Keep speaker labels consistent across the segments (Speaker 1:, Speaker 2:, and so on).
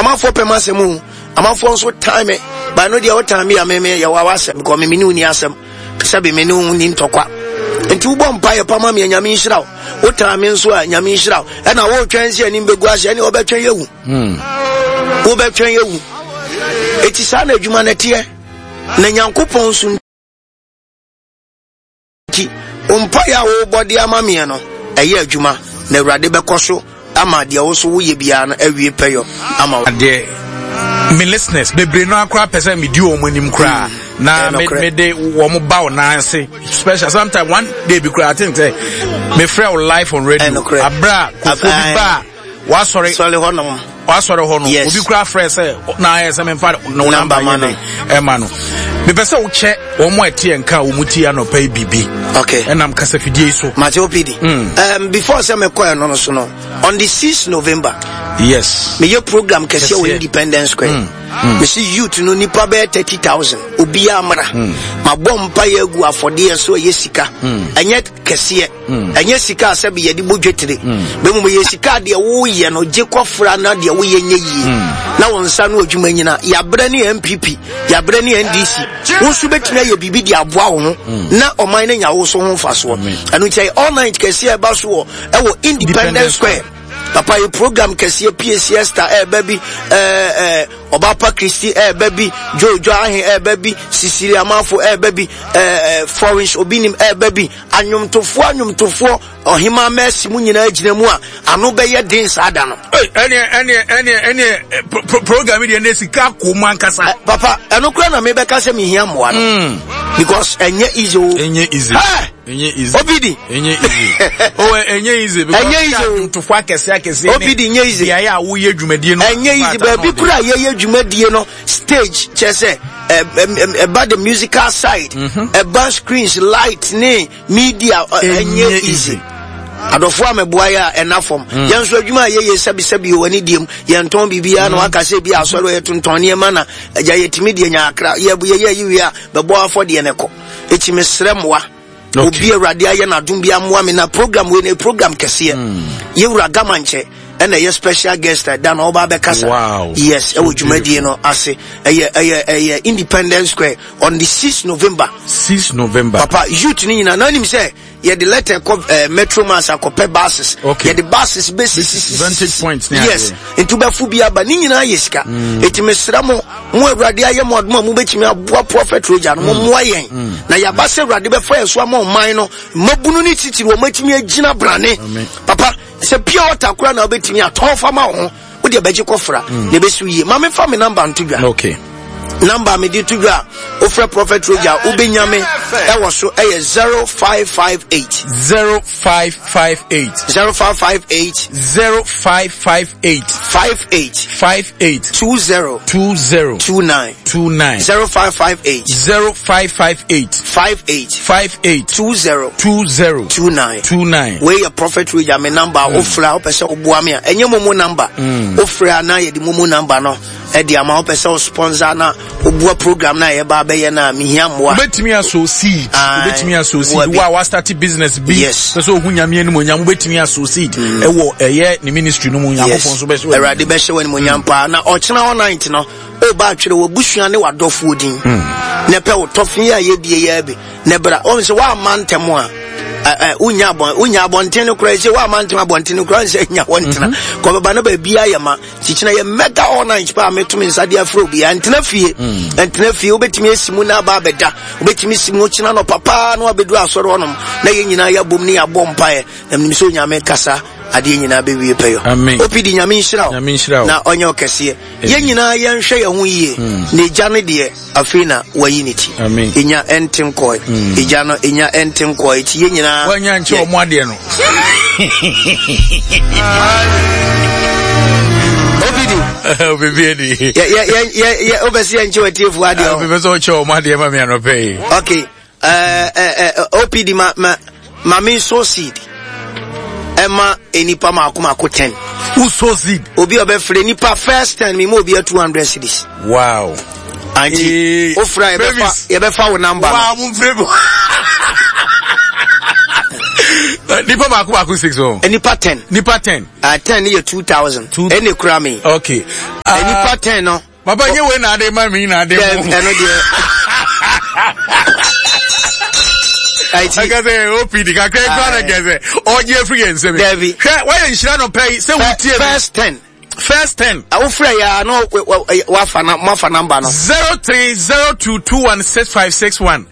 Speaker 1: amafo pemasemu amafo so time ba no dia time ya meme ya wawasem because me ni uni asem sabe me ni uni ntokwa enti wo bompa ye pama me nyame nhiraw wo time nso a nyame nhiraw e na wo twense ani mbegu ase ne wo betwen yewu wo betwen yewu eti sa na adwuma na tie na nyankopon so ki umpa ya wo body amame no eye adwuma na Awurade bekoso ama de wo so wo ye bia no awie peyo ama
Speaker 2: de me listeners bebre no akra pese me di omonim kra na me de wo mo ba na ase special sometimes one day be kra I think say me free life on radio abra ko bi ba wa sorry
Speaker 1: hono
Speaker 2: obi kra free say na ase me fa no number man e ma no me pese wo che wo mo etie nka wo muti anopa bibi
Speaker 1: okay
Speaker 2: enam kasafidie so
Speaker 1: mate opidi before say me call no so no on the 6th November
Speaker 2: yes
Speaker 1: me your program kese o Independence Square me see youth no nipa be 30,000 obi amra ma bompa ya gu afode so yesika enye kese enye sika asabe ye di bodwetire be mu yesika de wo ye no je kofra na de wo ye nye yi na won sa no adwuma nyina ya bra ni MPP ya bra ni NDC wo su betuna ye bibi di aboa wo na oman na nya wo so ho faso anu chai all night kese e ba so e wo Independence Square papa your program kese PSS star baby Obapa Christy baby Jojo ahe baby Sicilia Amafo baby Foreign Obinim baby anyum tofo ohima Messi mu nyina agina mu a ano be ye den sada no
Speaker 2: any program dey na sika ko man kasa
Speaker 1: papa eno kura na me be kasa me hia mo no because enye easy obidi
Speaker 2: enye easy enye easy because tofo akese
Speaker 1: obidi enye easy
Speaker 2: ya wo ye dwumadie no
Speaker 1: enye easy ba bi kura ye dwumadie no stage chese about the musical side about screens light ne media enye easy adofo ameboa ya enafom yenso adwuma ye sabi wani diem yenton bibia na wakase bia asoro yetonton ne ma na agya yetimi de nya akra ye yiwi a bebo afode ne ko etimi sremwa obi Awurade aye na dum bia moa me na program we na program kese ye wura gamanche and a special guest dan oba be kasa yes e wodwumadie no ase Independence Square on the 6th November papa youth ni na nim say ye the letter Metro Mass akope buses ye the buses basis
Speaker 2: vantage points
Speaker 1: yes into be fu bia ba ni nyina yesika etimesra mo Awurade aye mo adoma mo betimi aboa prophet roja no mo ayen na ya ba se Awurade be fa yeso ama man no mabunu ni titiri wo matimi agina brane papa se pure water kura na obetimi aton fama ho wo de beje kofra ne besu yi ma me fa me number ntudwa
Speaker 2: okay
Speaker 1: number me di tudwa ofra prophet roja ubenyame e wo so 0558 2029 where your prophet roja me number ofra opese oboa me enye momo number ofra na ye di momo number no e di ama opese sponsor na obua program na ye ba be ye na mihia moa
Speaker 2: betimi aso seed wa start business bi so hunyame no nyam betimi aso seed e wo eye ni ministry no nyam pon so be so
Speaker 1: Awurade be hye wani mo nyam pa na ochena online no o ba twere wo busua ne wadofo odin ne pe wo tofin ya ye die ya bi ne bra o se wa mantemo a unya bonten no kura se wa mantemo bonten no kura se nya wontena ko baba na ba bia ya ma chichina ye mega online pa metumi nsade afro bia entena fie obetimi esimu na ba beda obetimi simu ochina no papa no abedu asoro onom na ye nyina ya bom ni ya bompae na mnim so nyame kasa ade nyina be wie peyo opidi nyame nhira na onye okese ye nyina ye nhwe ye ho yie na egya ne de afina wayiniti enya entenkoi egya no enya entenkoi ti ye nyina
Speaker 2: wanya nche omo ade no
Speaker 1: obidi yeah obesi enche watifu ade o
Speaker 2: obesi oche omo ade ma me anope
Speaker 1: okay opidi ma me so seed Emma enipa makoma 10
Speaker 2: who so seed
Speaker 1: obi obefre nipa first time me mo obi 200 cedis
Speaker 2: wow
Speaker 1: anti ofra ye be fa wo number
Speaker 2: wow mo frebo Nipa maku 6 oh.
Speaker 1: Nipa 10.
Speaker 2: Nipa 10.
Speaker 1: 10 year 2000. Any crummy.
Speaker 2: Okay.
Speaker 1: Nipa 10 no.
Speaker 2: Papa you win na de ma mi na de. I say OPD ka kre kwa na geze. Oje free en se me. Why you shira no pay say we tie
Speaker 1: first 10.
Speaker 2: First 10.
Speaker 1: I will free ya no wafa number no.
Speaker 2: 0302216561.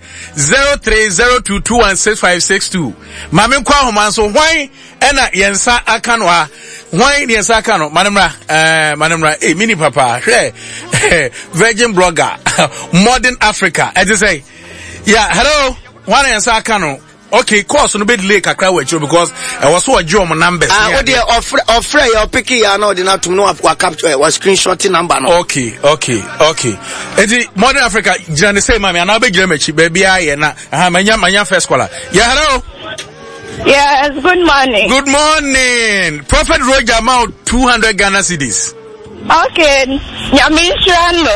Speaker 2: 0302216562. Mame kwa homa so why ena yensa aka no a why yensa aka no manemra mini papa hwe virgin blogger modern Africa I just say yeah hello one yensa aka no. Okay, course no be delay kakra we because I was so adjo mo numbers
Speaker 1: what dey offer your picky ya no dey na to know wa capture was screenshot number no.
Speaker 2: Okay. Enti modern Africa jina say mama na be jira machi baby aye na manya first caller. Yeah, hello.
Speaker 3: Yes, good morning.
Speaker 2: Good morning. Prophet Roger Mount 200 Ghana cedis.
Speaker 3: Okay. Nyamishrano.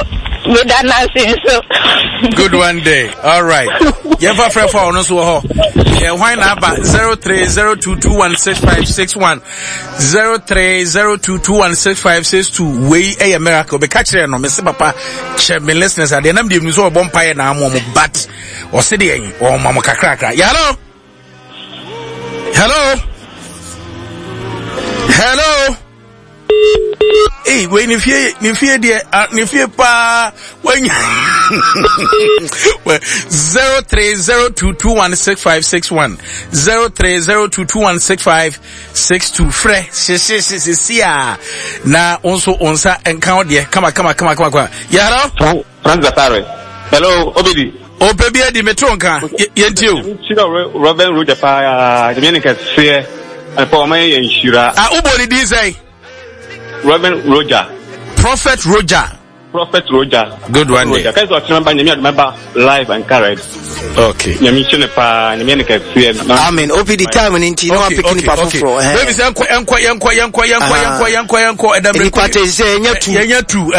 Speaker 2: Good one day. All right. Yefa friend for ono so ho. Yeah, why na ba 0302216561 0302216562 we a miracle be catch no me se papa che me listeners ade nam dem so obon paye na amo but o se de yen o mamo kakra. Yeah, hello. Hey, when if you pa when 0302216561 0302216562 fre sia na onso onsa encounter there come yeah
Speaker 4: hello Obidi
Speaker 2: Obedi di metronka yentiu
Speaker 4: Robert Roger pa Dominica fear and for my insurance
Speaker 2: uboni di say
Speaker 4: Reverend Roger.
Speaker 2: Prophet Roger.
Speaker 4: Good one day. Because I remember live and carried.
Speaker 2: Okay.
Speaker 4: Amen.
Speaker 1: Open the time and into no picking up for.
Speaker 2: Baby say enko enya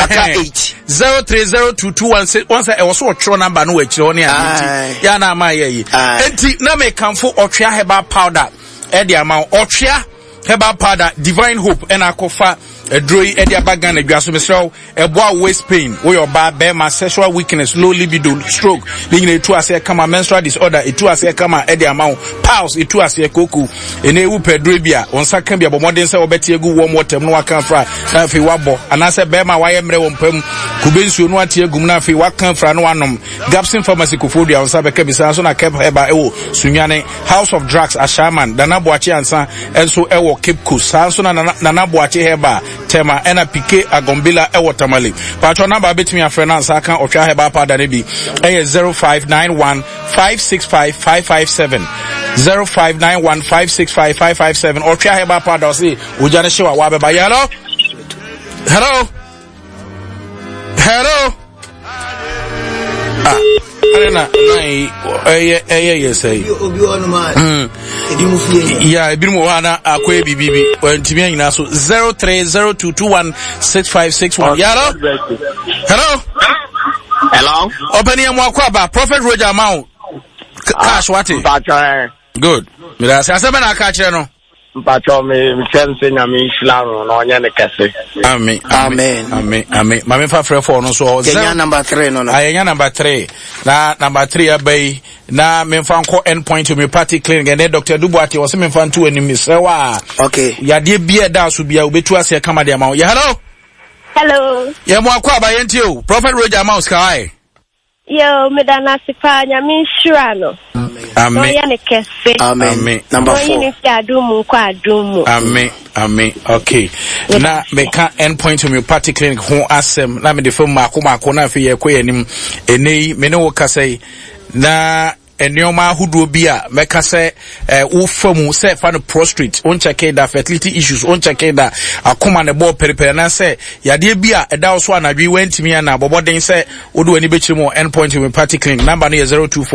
Speaker 2: 030221 once I was so tro number no e kire oni anti. Ya na ma ye yi. Enti na me kanfo otwea herbal powder. E de ama otwea herbal powder Divine Hope and akofa Edroi Edia Bagan Edwaso Mesro Eboa waist pain or your bema sexual weakness low libido stroke being a 2 ase kama menstrual disorder a 2 ase kama Edia amount pulse a 2 ase koku ene wu pedro bia onsa kan bia bomodin se obeti egu warm water no wakan fra na fe wabo anase bema waye mre wo mpam kubensuo no ate egum na fe wakan fra no wanom Gapsin Pharmacy Kofodia onsa beka bisa so na kep heba ewo sunwane House of Drugs Ashaman dana boachi ansa enso ewo Cape Coast sanso na nana boachi heba tema ena pike agombila ewo tamale patro number betimi afrena ansa kan otwa heba pada ne bi 0591565557 0591565557 otwa heba pada osi ujane shewa wa beba hello Arena yes say yeah ebimu wana akwe bibibi wantimi anyina so 0302216561 hello open your akwa Prophet Roger Mount cash what good me da say asema na aka kire no
Speaker 4: mpacho me sense nyame islaro no onye ne kese
Speaker 2: amen mame fa frɛ for no so
Speaker 1: Kenya number 3 no
Speaker 2: ayenya number 3 na number 3 abai na me fa nko endpoint homeopathic clinic and Dr. Dubuati was me fa nto anim srewa
Speaker 1: okay
Speaker 2: yade bia da so bia obetu ase kama de ma hello ye mo akwa ba yenti o Prophet Roger Mouse kai
Speaker 3: yo medana sipa nyame shurano amen
Speaker 1: number 4
Speaker 2: amen okay na meka endpoint homeopathic clinic ho asem na me de fam mako na fe ye koyanim enei me ne wo kasai na enioma hudo bia meka se wo famu se fa no prostrate on check da fertility issues on check da akoma ne bo peripere na se yade bia eda wo so anadwi wantimi na boboden se wodo ani bechirimo endpoint homeopathic clinic number no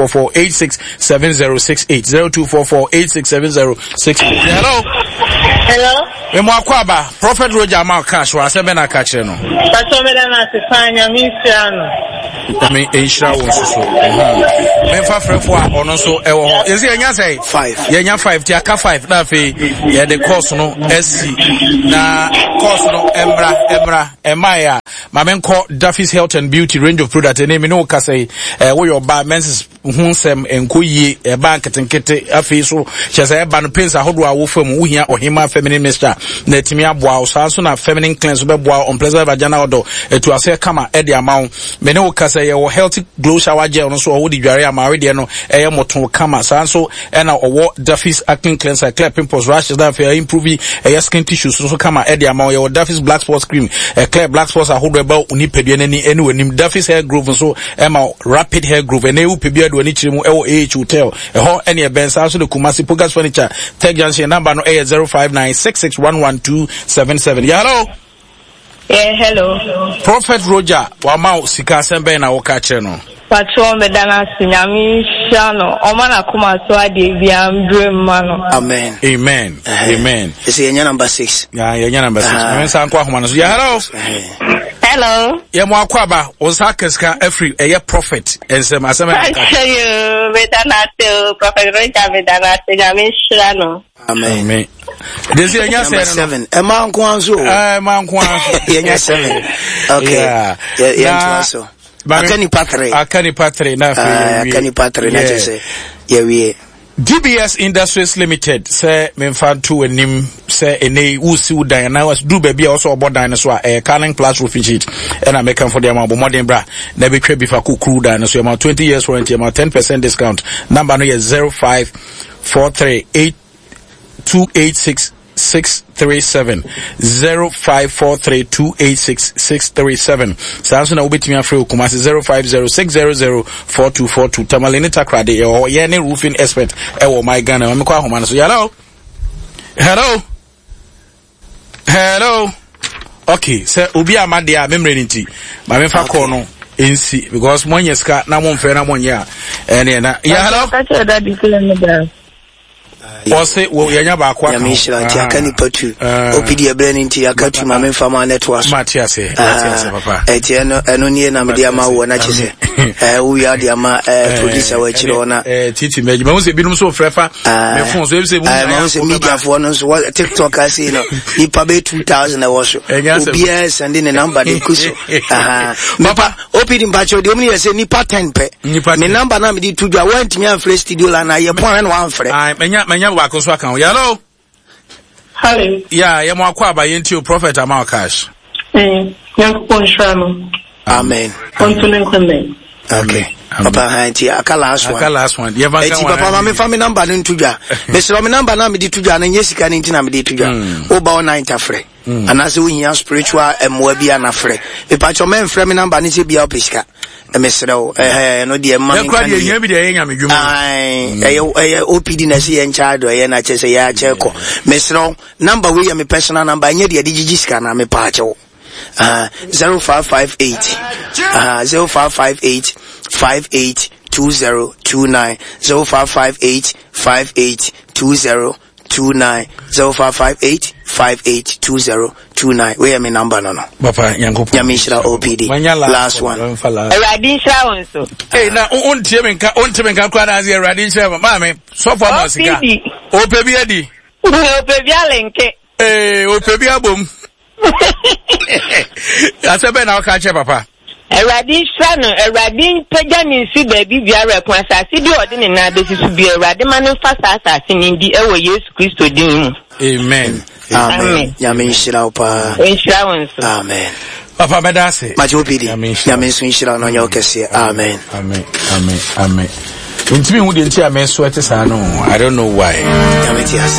Speaker 2: 0244867068 0244867068 hello emo akwaba Prophet Roger Mount cash wa se be na ka kire no
Speaker 5: pato me da na se fanya misiano
Speaker 2: mean, Insha was so. Memfa Frefo, or no so, is it a say 5? Yanya 5, Tiaka 5, Nafi, yeah, the course no, SC, na course no, Emra, Emaya, Mamen call Duffy's Health and Beauty range of products, and name no Casay, where your bar men's Hunsem and Kuyi, a bank and Kete, a face, so she has a ban pins, a hodwa wofum, Uya or Hima feminine mister, Netimia Bow, Sansuna feminine cleanse, Bow on pleasant vagina odo, to a say, come at the amount, Meno Casay, or healthy glow shower gel, so would you area Maridiano, a moton kama, Sanso, and our Duffy's acting cleanser, clear pimples, rashes, that for improving a skin tissue, so come at the amount, or Duffy's black sports cream, a clear black sports, a hold about Unipedian, any Duffy's hair groove, and so Emma rapid hair groove, and EU Pibia do any LH hotel, a whole any events, also the Kumasi Pugas furniture, tech junction number no A059661127. Yeah, hello.
Speaker 3: Yeah, hello.
Speaker 2: Prophet Roger, Wamau Sika Sembe na Okacheno.
Speaker 3: Patrol medana sinyami shano. Omana kuma swadi biamdwe mano.
Speaker 1: Amen.
Speaker 2: Amen. Amen.
Speaker 1: Is it number 6?
Speaker 2: Yeah, number 6. Yeah, hello.
Speaker 3: Hello.
Speaker 2: Yeah, Mwakwaba, Osakaska every a prophet and some asama.
Speaker 3: Thank you, medana to Prophet Roger medana sinyami shano.
Speaker 1: Amen.
Speaker 2: This is number
Speaker 1: 7. Emma Kwanzo.
Speaker 2: Emma Kwanzo.
Speaker 1: Yeah, 7. Okay. Yeah. So. Akani Patre na Akani Patre na chese. Yeah, we.
Speaker 2: DBS Industries Limited say memfantu enim say ene usi udan na was do baby also about dinosaur Carling Plus roofing sheet and I make for the amount modern bra na be twa bifa kukuru dinosaur amount 20 years warranty amount 10% discount. Number no is 0543828637 0543286637. Samson na ubetimi afre Kumasi 0506004242. Tamalini takrade or yene roofing expert ewo my Ghana. Amekwa homa so hello. Okay, so obi amade a memre nti ma memfa call no nsi because monye ska na mo mfe na monye ene na hello. Ose wo yanya ba kwa
Speaker 1: Yamishira ti akani patu opidi ebrani nti akatu ma memfa ma network
Speaker 2: Matiase papa
Speaker 1: eti eno nie na me dia ma wo na chise wo ya dia ma producer wa chiro na
Speaker 2: titi meji ma wose binum so frefa me phone so ebise
Speaker 1: ma wose media for no so TikTok asi no ipa be 2000 wo so OBS and the number de kuso papa opidi mpacho de omni yese nipa 10 pe me number na me di tudwa want me afre studio la na ye pon na wan frɛ
Speaker 2: menya ba ko so aka hello. Yeah, yemo akwaba yenti prophet amount cash.
Speaker 3: Yankopon shano.
Speaker 1: Amen. Okay. Papa hanti akala last one. Eti papa ma me family number no tudwa. Me se me number na me di tudwa na nyesika ni nti na me di tudwa. Oba o 9 afre. Anase wo hia spiritual emwa bia na afre. Me pa cho me mfre me number ni se bia opesika. Emesrew no de man
Speaker 2: kan ya hia bi de enya medwuma.
Speaker 1: OPD na se en child o na chese ya cheko. Mesrew number we ya me personal number anya de digigis na me pa cho. 0558 0558 582029 0558 582029 0558 582029. Where am I number no?
Speaker 2: Papa Yankopo.
Speaker 1: Yamishra OPD. Last one.
Speaker 3: Radisha onso.
Speaker 2: Hey na untie menka kwa na azi Radisha mama so for masika. Opebi adi.
Speaker 3: Opebi alenke.
Speaker 2: Opebi abom. Asebe na okache papa.
Speaker 3: Radisha no Radin peja ni si baby biara kwa asasi di odini na be sisu bi Radin manu fasa asasi ni di ewo Yesu Kristo din.
Speaker 1: Amen. Amen. Yamishira opa. Amen.
Speaker 2: Papa medase.
Speaker 1: Majobidi. Yamishira no nyokese. Amen.
Speaker 2: Amen. Ntimi hu de nti amen so ete sa no. I don't know why.
Speaker 1: Yametias.